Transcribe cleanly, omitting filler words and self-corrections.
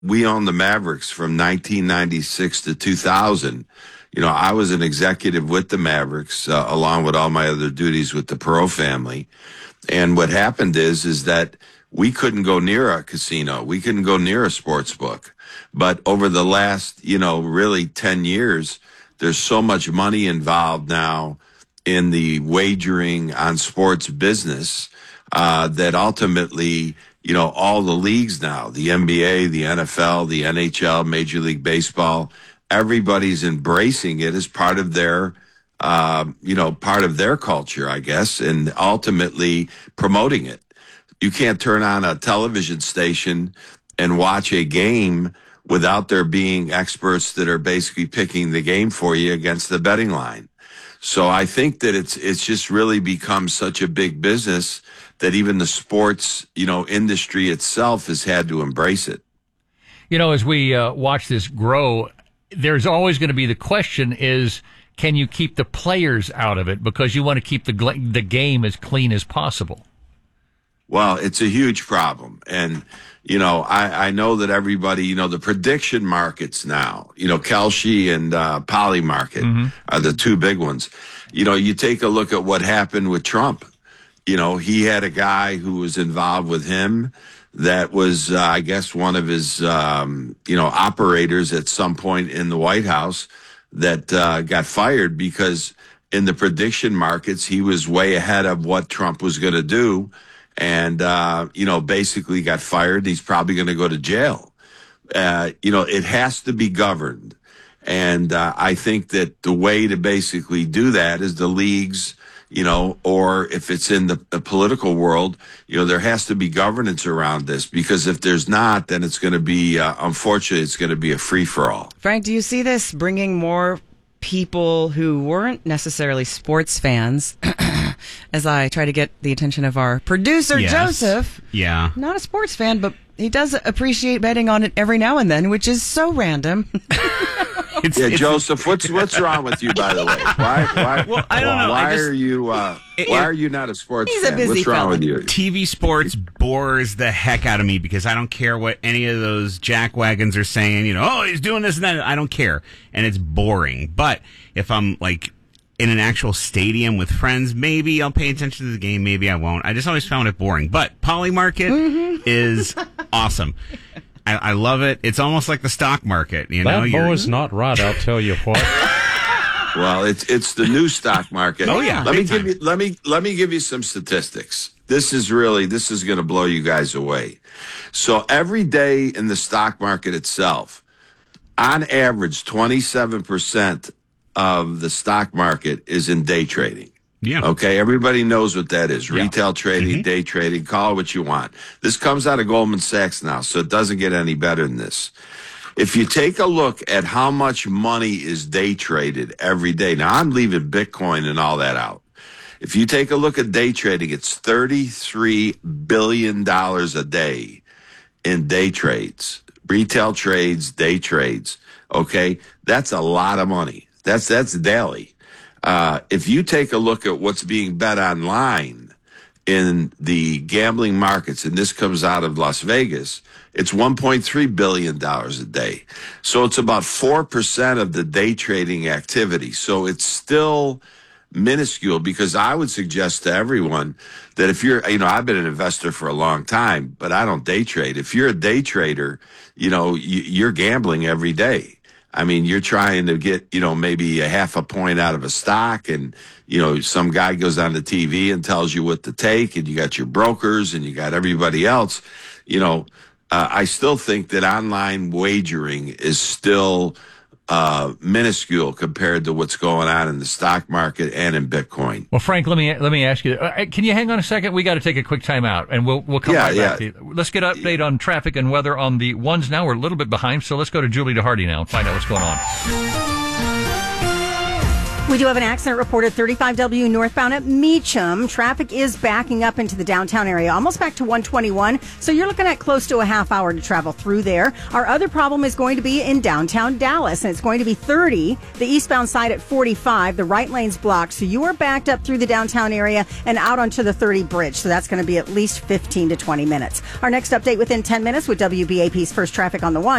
we owned the Mavericks from 1996 to 2000. I was an executive with the Mavericks, along with all my other duties with the Perot family. And what happened is that we couldn't go near a casino. We couldn't go near a sports book. But over the last, really 10 years, there's so much money involved now in the wagering on sports business, that ultimately, all the leagues now, the NBA, the NFL, the NHL, Major League Baseball, everybody's embracing it as part of their, part of their culture, I guess, and ultimately promoting it. You can't turn on a television station and watch a game without there being experts that are basically picking the game for you against the betting line. So I think that it's just really become such a big business that even the sports, industry itself has had to embrace it. As we watch this grow, there's always going to be the question is, can you keep the players out of it? Because you want to keep the game as clean as possible. Well, it's a huge problem. And, I know that everybody, the prediction markets now, Kalshi and Polymarket are the two big ones. You take a look at what happened with Trump. He had a guy who was involved with him that was, I guess, one of his, operators at some point in the White House that got fired because in the prediction markets, he was way ahead of what Trump was going to do. And, basically got fired. He's probably going to go to jail. It has to be governed. And I think that the way to basically do that is the leagues, or if it's in the political world, there has to be governance around this, because if there's not, then it's going to be, unfortunately, it's going to be a free-for-all. Frank, do you see this bringing more people who weren't necessarily sports fans, as I try to get the attention of our producer, yes. Joseph. Yeah. Not a sports fan, but he does appreciate betting on it every now and then, which is so random. Joseph, what's wrong with you, by the way? Why? Well, I don't know. Why are you not a sports fan? What's wrong with you? TV sports bores the heck out of me because I don't care what any of those jackwagons are saying. He's doing this and that. I don't care, and it's boring. But if I'm like in an actual stadium with friends, maybe I'll pay attention to the game. Maybe I won't. I just always found it boring. But Polymarket is awesome. I love it. It's almost like the stock market. That is not right. I'll tell you what. Well, it's the new stock market. Oh yeah. Let me give you some statistics. This is going to blow you guys away. So every day in the stock market itself, on average, 27% of the stock market is in day trading. Yeah. Okay. Everybody knows what that is. Yeah. Retail trading, day trading, call it what you want. This comes out of Goldman Sachs now, so it doesn't get any better than this. If you take a look at how much money is day traded every day, now I'm leaving Bitcoin and all that out. If you take a look at day trading, it's $33 billion a day in day trades, retail trades, day trades. Okay. That's a lot of money. That's daily. If you take a look at what's being bet online in the gambling markets, and this comes out of Las Vegas, it's $1.3 billion a day. So it's about 4% of the day trading activity. So it's still minuscule, because I would suggest to everyone that if you're, I've been an investor for a long time, but I don't day trade. If you're a day trader, you're gambling every day. I mean, you're trying to get, maybe a half a point out of a stock, and, some guy goes on the TV and tells you what to take, and you got your brokers and you got everybody else. I still think that online wagering is still minuscule compared to what's going on in the stock market and in Bitcoin. Well, Frank, let me ask you, can you hang on a second? We got to take a quick time out, and we'll come right back to you. Let's get an update on traffic and weather on the ones now. We're a little bit behind, so let's go to Julie DeHardy now and find out what's going on. We do have an accident reported 35W northbound at Meacham. Traffic is backing up into the downtown area, almost back to 121. So you're looking at close to a half hour to travel through there. Our other problem is going to be in downtown Dallas, and it's going to be 30. The eastbound side at 45. The right lane's blocked. So you are backed up through the downtown area and out onto the 30 bridge. So that's going to be at least 15 to 20 minutes. Our next update within 10 minutes with WBAP's First Traffic on the One.